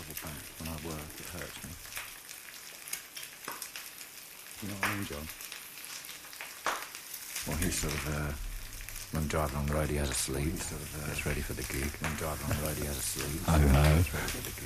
terrible back. When I work, it hurts me. You know what I mean, John? Well, he's sort of, when driving on the road, he has a sleep. Gets ready for the gig. When driving on the road, he has a sleep. I know. Gets ready for the